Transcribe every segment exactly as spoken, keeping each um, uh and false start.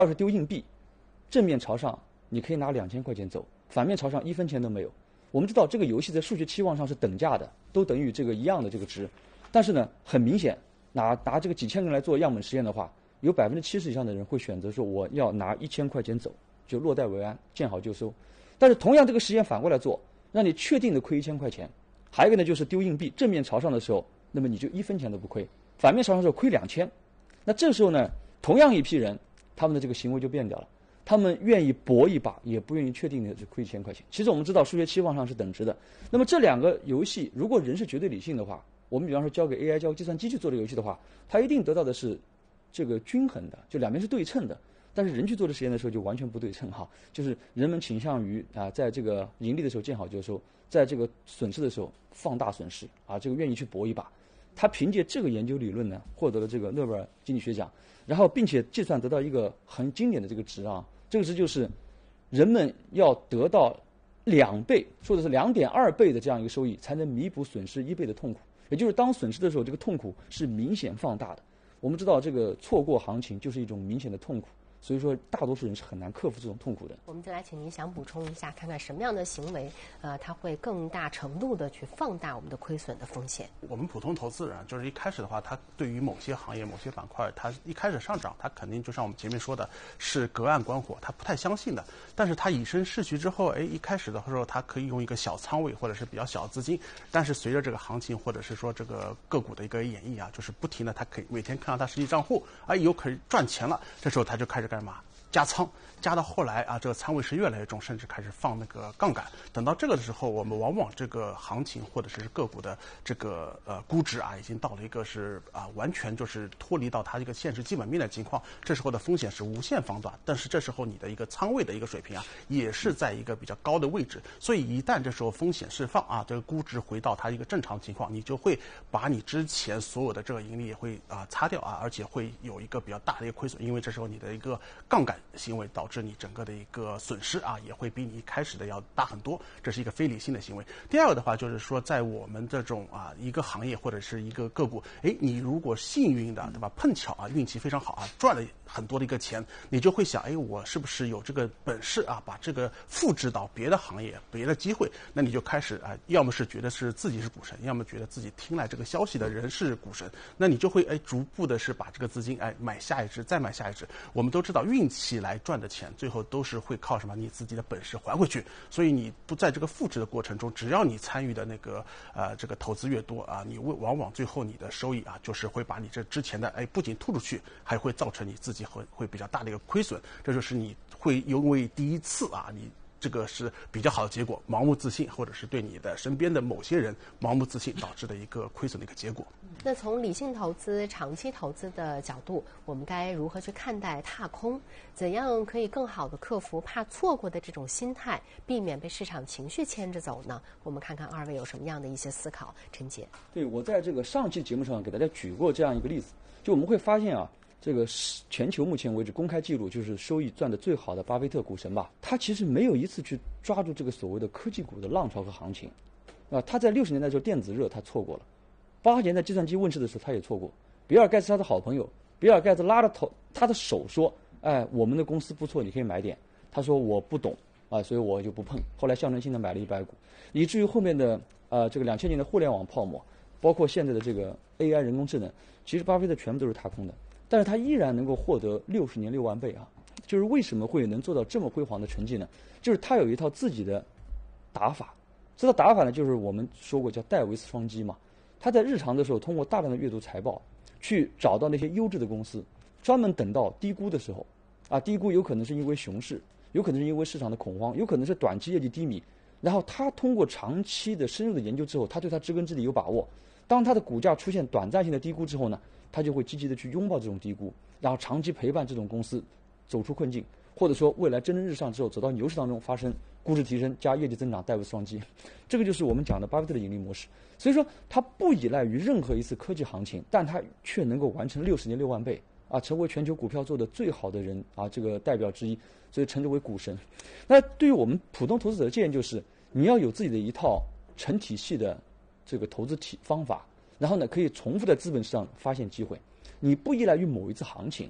要是丢硬币，正面朝上你可以拿两千块钱走，反面朝上一分钱都没有。我们知道这个游戏在数学期望上是等价的，都等于这个一样的这个值。但是呢，很明显，拿拿这个几千个人来做样本实验的话，有百分之七十以上的人会选择说我要拿一千块钱走，就落袋为安，见好就收。但是同样这个实验反过来做，让你确定的亏一千块钱。还有一个呢，就是丢硬币，正面朝上的时候，那么你就一分钱都不亏；反面朝上的时候亏两千。那这时候呢，同样一批人，他们的这个行为就变掉了。他们愿意搏一把，也不愿意确定的就亏一千块钱。其实我们知道数学期望上是等值的。那么这两个游戏，如果人是绝对理性的话，我们比方说交给 A I 交给计算机去做这个游戏的话，它一定得到的是这个均衡的，就两边是对称的。但是人去做的实验的时候就完全不对称哈，就是人们倾向于啊，在这个盈利的时候见好就收，在这个损失的时候放大损失啊，这个愿意去搏一把。他凭借这个研究理论呢，获得了这个诺贝尔经济学奖，然后并且计算得到一个很经典的这个值啊，这个值就是人们要得到两倍，说的是两点二倍的这样一个收益，才能弥补损失一倍的痛苦。也就是当损失的时候，这个痛苦是明显放大的。我们知道这个错过行情就是一种明显的痛苦。所以说，大多数人是很难克服这种痛苦的。 我们再来请您想补充一下，看看什么样的行为，呃，它会更大程度的去放大我们的亏损的风险。 我们普通投资人就是一开始的话，他对于某些行业、某些板块，他一开始上涨，他肯定就像我们前面说的，是隔岸观火，他不太相信的。但是他以身试局之后，哎，一开始的时候，他可以用一个小仓位或者是比较小的资金，但是随着这个行情或者是说这个个股的一个演绎啊，就是不停的，他可以每天看到他实际账户，哎，有可以赚钱了，这时候他就开始干嘛？加仓，加到后来啊，这个仓位是越来越重，甚至开始放那个杠杆。等到这个的时候，我们往往这个行情或者是个股的这个呃估值啊，已经到了一个是啊完全就是脱离到它一个现实基本面的情况。这时候的风险是无限放大，但是这时候你的一个仓位的一个水平啊，也是在一个比较高的位置。所以一旦这时候风险释放啊，这个估值回到它一个正常情况，你就会把你之前所有的这个盈利也会啊擦掉啊，而且会有一个比较大的一个亏损，因为这时候你的一个杠杆行为导致你整个的一个损失啊，也会比你一开始的要大很多，这是一个非理性的行为。第二个的话，就是说在我们这种啊一个行业或者是一个个股，哎，你如果幸运的对吧，碰巧啊运气非常好啊，赚了很多的一个钱，你就会想，哎，我是不是有这个本事啊，把这个复制到别的行业、别的机会？那你就开始啊，要么是觉得是自己是股神，要么觉得自己听来这个消息的人是股神，那你就会哎逐步的是把这个资金哎买下一只，再买下一只。我们都知道运气来赚的钱，最后都是会靠什么？你自己的本事还回去。所以你不在这个复制的过程中，只要你参与的那个呃这个投资越多啊，你往往最后你的收益啊，就是会把你这之前的哎不仅吐出去，还会造成你自己会会比较大的一个亏损。这就是你会因为第一次啊，你这个是比较好的结果，盲目自信，或者是对你的身边的某些人盲目自信导致的一个亏损的一个结果。 那从理性投资、长期投资的角度，我们该如何去看待踏空？怎样可以更好的克服怕错过的这种心态，避免被市场情绪牵着走呢？我们看看二位有什么样的一些思考。陈杰， 对，我在这个上期节目上给大家举过这样一个例子，就我们会发现啊，这个全球目前为止公开记录就是收益赚得最好的巴菲特股神吧，他其实没有一次去抓住这个所谓的科技股的浪潮和行情，啊，他在六十年代的时候电子热他错过了，八十年代计算机问世的时候他也错过。比尔盖茨他的好朋友，比尔盖茨拉着头他的手说，哎，我们的公司不错，你可以买点。他说我不懂啊，所以我就不碰。后来象征性的买了一百股，以至于后面的呃这个两千年的互联网泡沫，包括现在的这个 A I 人工智能，其实巴菲特全部都是踏空的。但是他依然能够获得六十年六万倍啊！就是为什么会能做到这么辉煌的成绩呢？就是他有一套自己的打法，这套打法呢，就是我们说过叫戴维斯双击嘛。他在日常的时候，通过大量的阅读财报，去找到那些优质的公司，专门等到低估的时候，啊，低估有可能是因为熊市，有可能是因为市场的恐慌，有可能是短期业绩低迷。然后他通过长期的深入的研究之后，他对他知根知底有把握。当他的股价出现短暂性的低估之后呢，他就会积极的去拥抱这种低估，然后长期陪伴这种公司走出困境，或者说未来蒸蒸日上之后走到牛市当中发生估值提升加业绩增长，戴维斯双击。这个就是我们讲的巴菲特的盈利模式。所以说他不依赖于任何一次科技行情，但他却能够完成六十年六万倍啊，成为全球股票做的最好的人啊，这个代表之一，所以称之为股神。那对于我们普通投资者的建议就是，你要有自己的一套成体系的这个投资体方法，然后呢，可以重复在资本市场发现机会。你不依赖于某一次行情，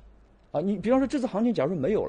啊，你比方说这次行情假如没有了。